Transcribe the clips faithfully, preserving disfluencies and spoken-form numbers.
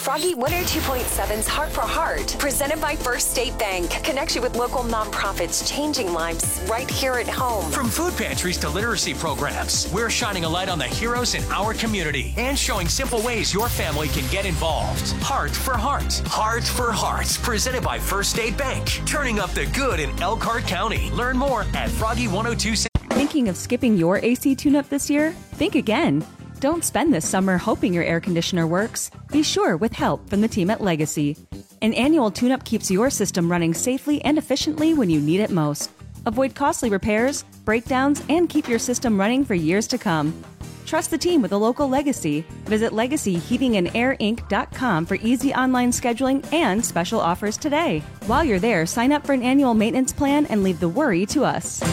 Froggy one oh two point seven's Heart for Heart, presented by First State Bank. Connection with local nonprofits, changing lives right here at home. From food pantries to literacy programs, we're shining a light on the heroes in our community and showing simple ways your family can get involved. Heart for Heart. Heart for Heart, presented by First State Bank. Turning up the good in Elkhart County. Learn more at Froggy one oh two. Thinking of skipping your A C tune-up this year? Think again. Don't spend this summer hoping your air conditioner works. Be sure with help from the team at Legacy. An annual tune-up keeps your system running safely and efficiently when you need it most. Avoid costly repairs, breakdowns, and keep your system running for years to come. Trust the team with a local Legacy. Visit legacy heating and air inc dot com for easy online scheduling and special offers today. While you're there, sign up for an annual maintenance plan and leave the worry to us.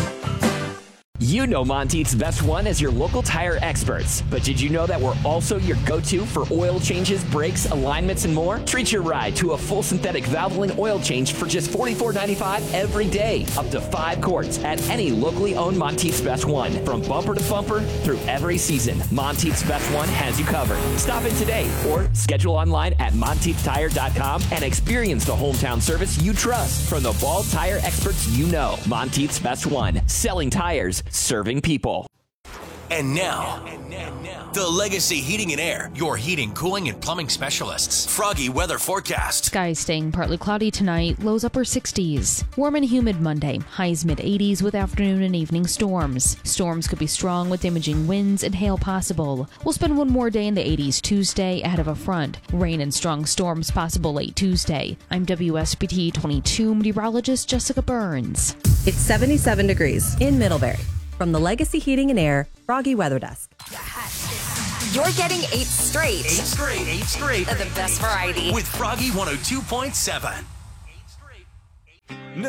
You know Monteith's Best One as your local tire experts. But did you know that we're also your go-to for oil changes, brakes, alignments, and more? Treat your ride to a full synthetic Valvoline oil change for just forty-four ninety-five every day. Up to five quarts at any locally owned Monteith's Best One. From bumper to bumper through every season, Monteith's Best One has you covered. Stop in today or schedule online at monteith tire dot com and experience the hometown service you trust from the Ball tire experts you know. Monteith's Best One. Selling tires, serving people. And now, the Legacy Heating and Air, your heating, cooling, and plumbing specialists. Froggy weather forecast. Skies staying partly cloudy tonight, lows upper sixties. Warm and humid Monday, highs mid eighties with afternoon and evening storms. Storms could be strong with damaging winds and hail possible. We'll spend one more day in the eighties Tuesday ahead of a front. Rain and strong storms possible late Tuesday. I'm W S B T twenty-two meteorologist Jessica Burns. It's seventy-seven degrees in Middlebury. From the Legacy Heating and Air Froggy Weather Desk. You're getting eight straight. Eight straight, eight straight. Of the best variety. With Froggy one oh two point seven.